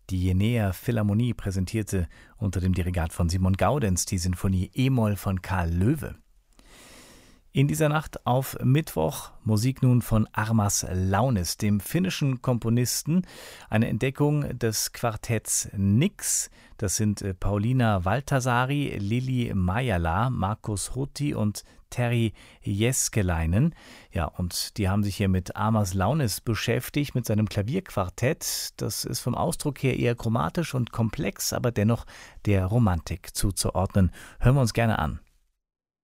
Die Jenaer Philharmonie präsentierte unter dem Dirigat von Simon Gaudenz die Sinfonie E-Moll von Karl Loewe. In dieser Nacht auf Mittwoch Musik nun von Armas Launis, dem finnischen Komponisten. Eine Entdeckung des Quartetts Nix. Das sind Pauliina Valtasaari, Lili Maijala, Markus Hutti und Terhi Jääskeläinen. Ja, und die haben sich hier mit Armas Launis beschäftigt, mit seinem Klavierquartett. Das ist vom Ausdruck her eher chromatisch und komplex, aber dennoch der Romantik zuzuordnen. Hören wir uns gerne an.